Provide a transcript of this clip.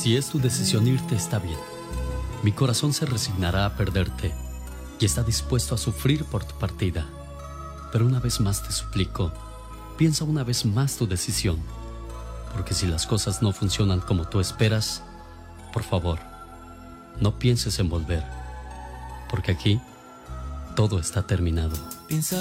Si es tu decisión irte, está bien. Mi corazón se resignará a perderte y está dispuesto a sufrir por tu partida. Pero una vez más te suplico, piensa una vez más tu decisión. Porque si las cosas no funcionan como tú esperas, por favor, no pienses en volver. Porque aquí todo está terminado. Piensa